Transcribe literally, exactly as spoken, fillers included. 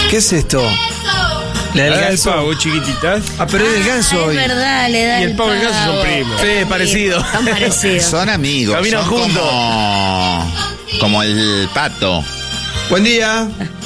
¿Qué es esto? La del La del ganso. pavo, chiquititas. Ah, pero es el ganso Ah, hoy. es verdad, le da Y el pavo y el ganso son primos. Sí, parecido. Son parecidos. Son amigos. Caminan son juntos. Como, como el pato. Buen día.